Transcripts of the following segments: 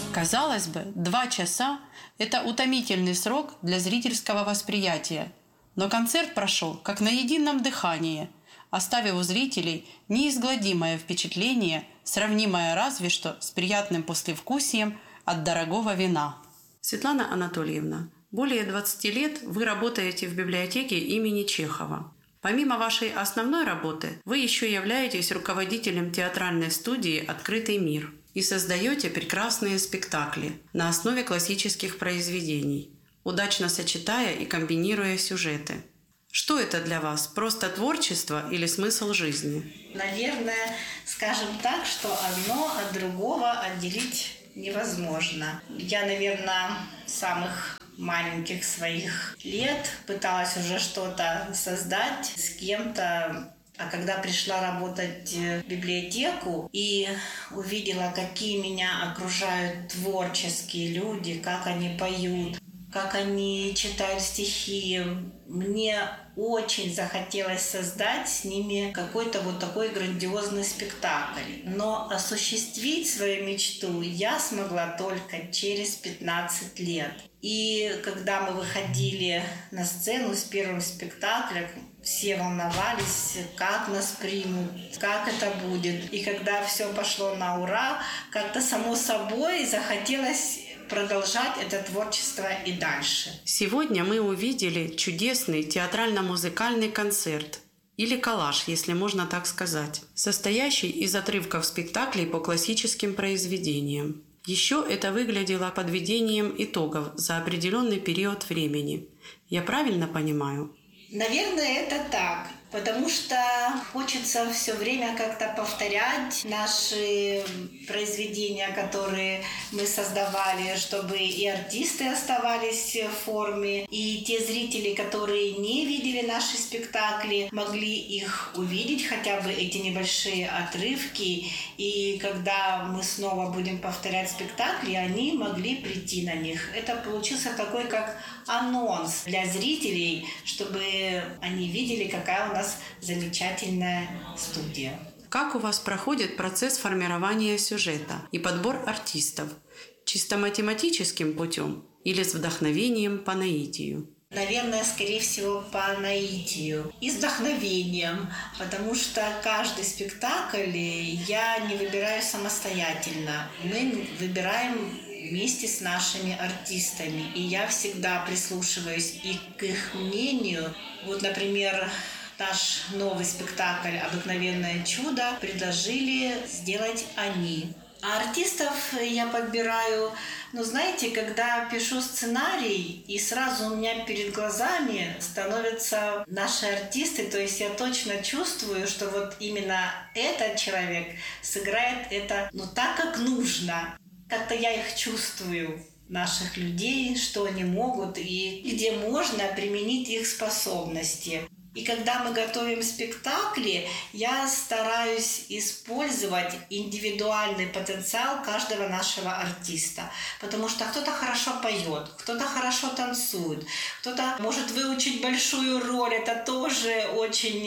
Казалось бы, 2 часа – это утомительный срок для зрительского восприятия, но концерт прошел как на едином дыхании, оставив у зрителей неизгладимое впечатление, сравнимое разве что с приятным послевкусием от дорогого вина. Светлана Анатольевна, более 20 лет вы работаете в библиотеке имени Чехова. Помимо вашей основной работы, вы еще являетесь руководителем театральной студии «Открытый мир» и создаете прекрасные спектакли на основе классических произведений, удачно сочетая и комбинируя сюжеты. Что это для вас? Просто творчество или смысл жизни? Наверное, скажем так, что одно от другого отделить невозможно. Я, наверное, с самых маленьких своих лет пыталась уже что-то создать с кем-то. А когда пришла работать в библиотеку и увидела, какие меня окружают творческие люди, как они поют, как они читают стихи, мне очень захотелось создать с ними какой-то вот такой грандиозный спектакль. Но осуществить свою мечту я смогла только через 15 лет. И когда мы выходили на сцену с первым спектаклем, все волновались, как нас примут, как это будет. И когда все пошло на ура, как-то само собой захотелось продолжать это творчество и дальше. Сегодня мы увидели чудесный театрально-музыкальный концерт, или коллаж, если можно так сказать, состоящий из отрывков спектаклей по классическим произведениям. Еще это выглядело подведением итогов за определенный период времени. Я правильно понимаю? Наверное, это так. Потому что хочется все время как-то повторять наши произведения, которые мы создавали, чтобы и артисты оставались в форме, и те зрители, которые не видели наши спектакли, могли их увидеть, хотя бы эти небольшие отрывки. И когда мы снова будем повторять спектакли, они могли прийти на них. Это получился такой как анонс для зрителей, чтобы они видели, какая у нас замечательная студия. Как у вас проходит процесс формирования сюжета и подбор артистов? Чисто математическим путем или с вдохновением по наитию? Наверное, скорее всего, по наитию и с вдохновением, потому что каждый спектакль я не выбираю самостоятельно. Мы выбираем вместе с нашими артистами, и я всегда прислушиваюсь и к их мнению. Вот, например, наш новый спектакль «Обыкновенное чудо» предложили сделать они. А артистов я подбираю, знаете, когда пишу сценарий, и сразу у меня перед глазами становятся наши артисты, то есть я точно чувствую, что вот именно этот человек сыграет это так, как нужно. Как-то я их чувствую, наших людей, что они могут и где можно применить их способности. И когда мы готовим спектакли, я стараюсь использовать индивидуальный потенциал каждого нашего артиста. Потому что кто-то хорошо поет, кто-то хорошо танцует, кто-то может выучить большую роль. Это тоже очень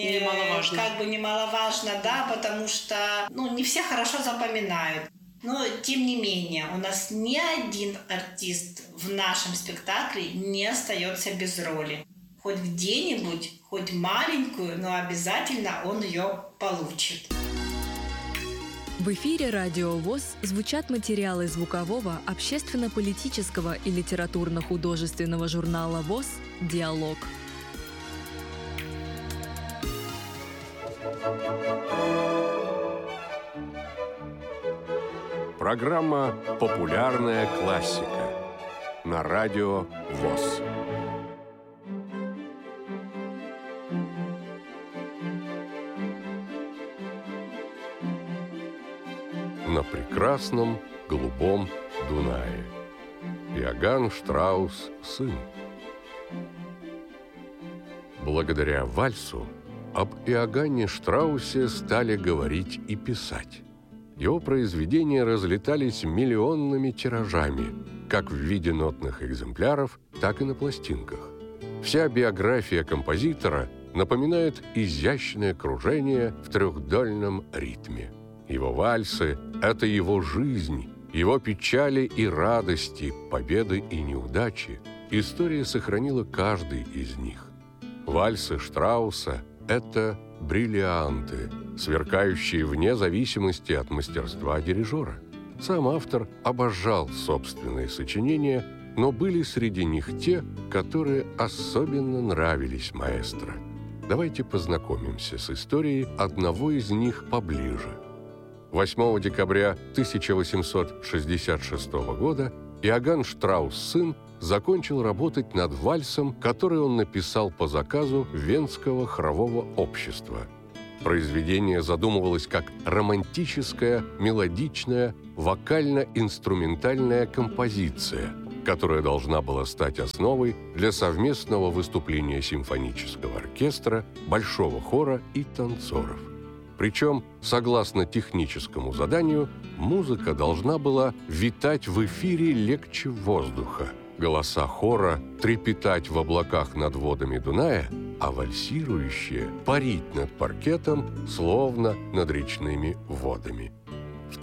немаловажно, да, потому что не все хорошо запоминают. Но, тем не менее, у нас ни один артист в нашем спектакле не остается без роли. Хоть где-нибудь, хоть маленькую, но обязательно он ее получит. В эфире «Радио ВОС» звучат материалы звукового, общественно-политического и литературно-художественного журнала ВОС «Диалог». Программа «Популярная классика» на радио ВОС. На прекрасном голубом Дунае. Иоганн Штраус, сын. Благодаря вальсу об Иоганне Штраусе стали говорить и писать. Его произведения разлетались миллионными тиражами, как в виде нотных экземпляров, так и на пластинках. Вся биография композитора напоминает изящное кружение в трехдольном ритме. Его вальсы – это его жизнь, его печали и радости, победы и неудачи, история сохранила каждый из них. Вальсы Штрауса – это бриллианты, сверкающие вне зависимости от мастерства дирижера. Сам автор обожал собственные сочинения, но были среди них те, которые особенно нравились маэстро. Давайте познакомимся с историей одного из них поближе. 8 декабря 1866 года Иоганн Штраус сын закончил работать над вальсом, который он написал по заказу Венского хорового общества. Произведение задумывалось как романтическая, мелодичная, вокально-инструментальная композиция, которая должна была стать основой для совместного выступления симфонического оркестра, большого хора и танцоров. Причем, согласно техническому заданию, музыка должна была витать в эфире легче воздуха, голоса хора трепетать в облаках над водами Дуная, а вальсирующие парить над паркетом, словно над речными водами. В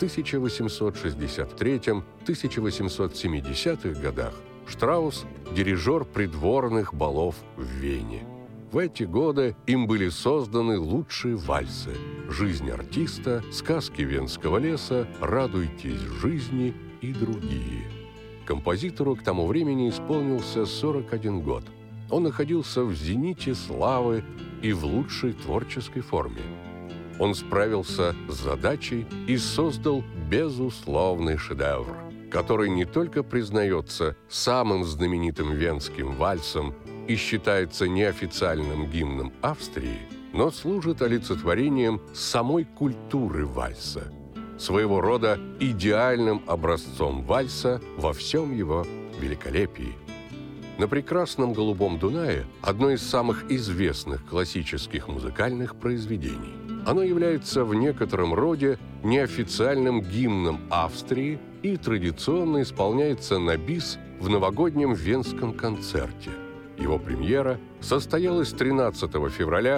1863-1870-х годах Штраус – дирижер придворных балов в Вене. В эти годы им были созданы лучшие вальсы «Жизнь артиста», «Сказки Венского леса», «Радуйтесь жизни» и другие. Композитору к тому времени исполнился 41 год. Он находился в зените славы и в лучшей творческой форме. Он справился с задачей и создал безусловный шедевр, который не только признается самым знаменитым венским вальсом и считается неофициальным гимном Австрии, но служит олицетворением самой культуры вальса, своего рода идеальным образцом вальса во всем его великолепии. На прекрасном голубом Дунае одно из самых известных классических музыкальных произведений. Оно является в некотором роде неофициальным гимном Австрии и традиционно исполняется на бис в новогоднем венском концерте. Его премьера состоялась 13 февраля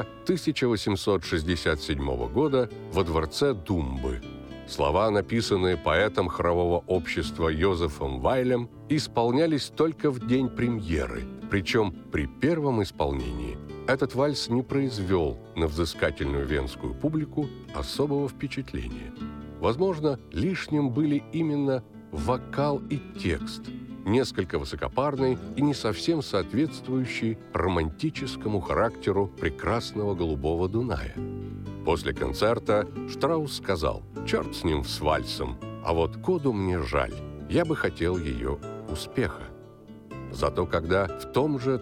1867 года во дворце Думбы. Слова, написанные поэтом хорового общества Йозефом Вайлем, исполнялись только в день премьеры, причем при первом исполнении этот вальс не произвел на взыскательную венскую публику особого впечатления. Возможно, лишним были именно вокал и текст, несколько высокопарный и не совсем соответствующий романтическому характеру прекрасного голубого Дуная. После концерта Штраус сказал: «Черт с ним, с вальсом, а вот коду мне жаль, я бы хотел ее успеха». Зато когда в том же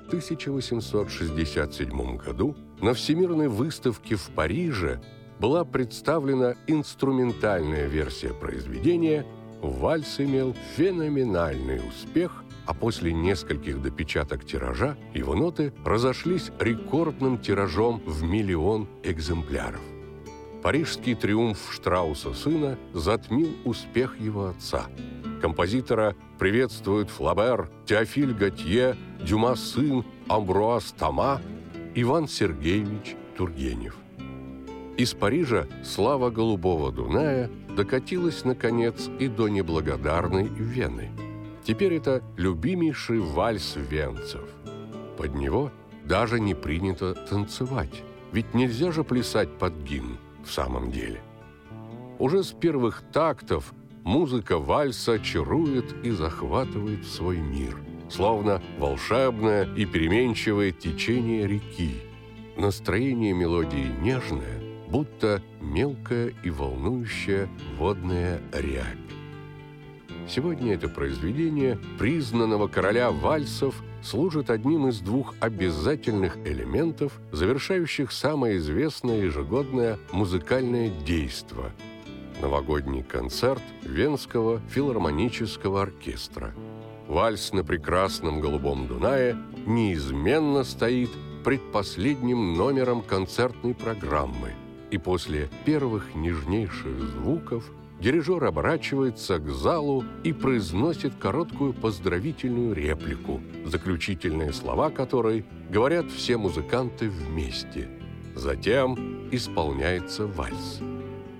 1867 году на Всемирной выставке в Париже была представлена инструментальная версия произведения, вальс имел феноменальный успех, а после нескольких допечаток тиража его ноты разошлись рекордным тиражом в 1 000 000 экземпляров. Парижский триумф Штрауса сына затмил успех его отца. Композитора приветствуют Флабер, Теофиль Готье, Дюма сын, Амбруаз Тома, Иван Сергеевич Тургенев. Из Парижа слава голубого Дуная докатилась, наконец, и до неблагодарной Вены. Теперь это любимейший вальс венцев. Под него даже не принято танцевать, ведь нельзя же плясать под гимн в самом деле. Уже с первых тактов музыка вальса чарует и захватывает в свой мир, словно волшебное и переменчивое течение реки. Настроение мелодии нежное, будто мелкая и волнующая водная рябь. Сегодня это произведение признанного короля вальсов служит одним из двух обязательных элементов, завершающих самое известное ежегодное музыкальное действо – новогодний концерт Венского филармонического оркестра. Вальс на прекрасном голубом Дунае неизменно стоит предпоследним номером концертной программы, и после первых нежнейших звуков дирижер оборачивается к залу и произносит короткую поздравительную реплику, заключительные слова которой говорят все музыканты вместе. Затем исполняется вальс.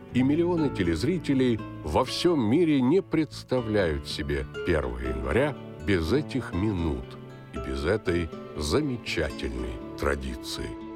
и миллионы телезрителей во всем мире не представляют себе 1 января без этих минут и без этой замечательной традиции.